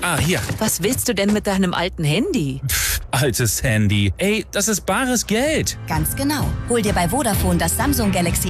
Ah, hier. Was willst du denn mit deinem alten Handy? Altes Handy. Ey, das ist bares Geld. Ganz genau. Hol dir bei Vodafone das Samsung Galaxy